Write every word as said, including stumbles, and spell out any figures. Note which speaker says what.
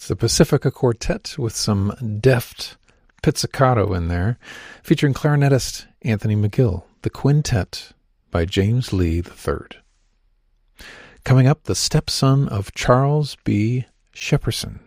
Speaker 1: It's the Pacifica Quartet with some deft pizzicato in there, featuring clarinetist Anthony McGill. The Quintet by James Lee the third. Coming up, the stepson of Charles B. Shepperson,